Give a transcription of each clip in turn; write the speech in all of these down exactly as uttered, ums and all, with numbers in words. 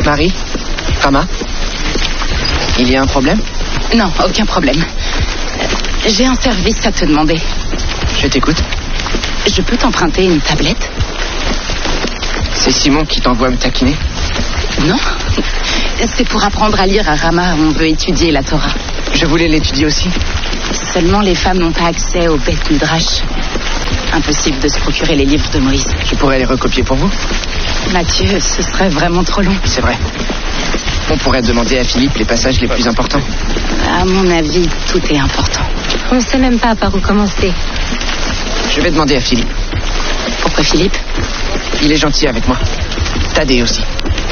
Marie? Rama? Il y a un problème? Non, aucun problème. J'ai un service à te demander. Je t'écoute. Je peux t'emprunter une tablette? C'est Simon qui t'envoie me taquiner? Non. C'est pour apprendre à lire à Rama. On veut étudier la Torah. Je voulais l'étudier aussi. Seulement les femmes n'ont pas accès au Beth Midrash. Impossible de se procurer les livres de Moïse. Je pourrais les recopier pour vous? Mathieu, ce serait vraiment trop long. C'est vrai. On pourrait demander à Philippe les passages les plus importants. À mon avis, tout est important. On ne sait même pas par où commencer. Je vais demander à Philippe. Pourquoi Philippe? Il est gentil avec moi. Thaddée aussi.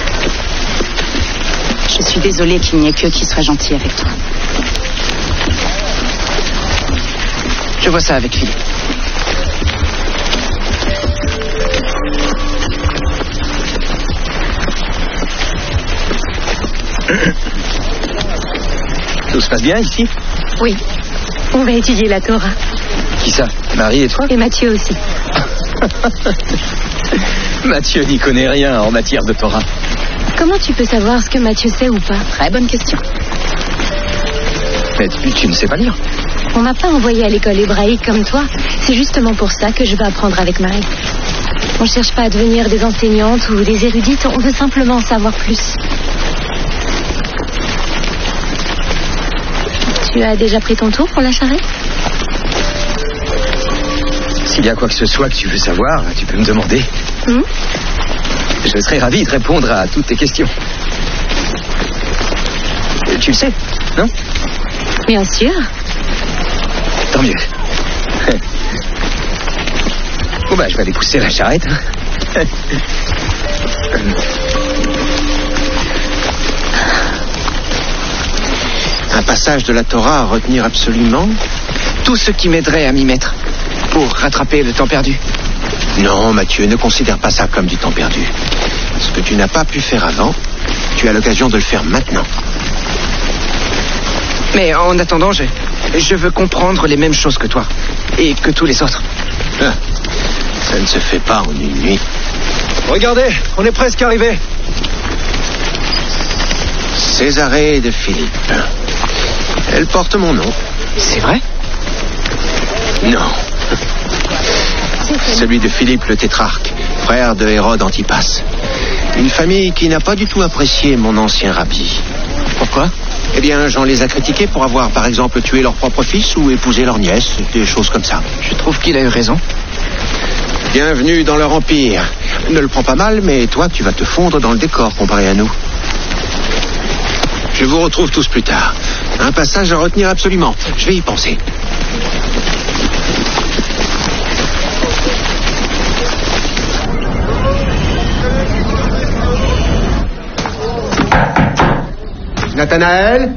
Je suis désolée qu'il n'y ait que qui soit gentil avec toi. Je vois ça avec Philippe. Tout se passe bien ici? Oui. On va étudier la Torah. Qui ça? Marie et toi? Et Mathieu aussi. Mathieu n'y connaît rien en matière de Torah. Comment tu peux savoir ce que Mathieu sait ou pas? Très bonne question. Mais tu, tu ne sais pas lire? On m'a pas envoyé à l'école hébraïque comme toi. C'est justement pour ça que je vais apprendre avec Marie. On cherche pas à devenir des enseignantes ou des érudites, on veut simplement en savoir plus. Tu as déjà pris ton tour pour la charrette? S'il y a quoi que ce soit que tu veux savoir, tu peux me demander. Hum? Je serai ravi de répondre à toutes tes questions. Tu le sais, non? Bien sûr. Tant mieux. Bon bah, je vais aller pousser la charrette. Un passage de la Torah à retenir absolument? Tout ce qui m'aiderait à m'y mettre pour rattraper le temps perdu. Non, Mathieu, ne considère pas ça comme du temps perdu. Ce que tu n'as pas pu faire avant, tu as l'occasion de le faire maintenant. Mais en attendant, je, je veux comprendre les mêmes choses que toi et que tous les autres. Ah, ça ne se fait pas en une nuit. Regardez, on est presque arrivé. Césarée de Philippe. Elle porte mon nom. C'est vrai? Non. Celui de Philippe le tétrarque, frère de Hérode Antipas. Une famille qui n'a pas du tout apprécié mon ancien rabbi. Pourquoi? Eh bien, Jean les a critiqués pour avoir, par exemple, tué leur propre fils ou épousé leur nièce, des choses comme ça. Je trouve qu'il a eu raison. Bienvenue dans leur empire. Ne le prends pas mal, mais toi, tu vas te fondre dans le décor comparé à nous. Je vous retrouve tous plus tard. Un passage à retenir absolument. Je vais y penser. Nathanaël?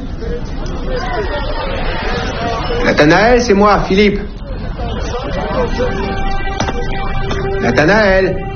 Nathanaël, c'est moi, Philippe. Nathanaël?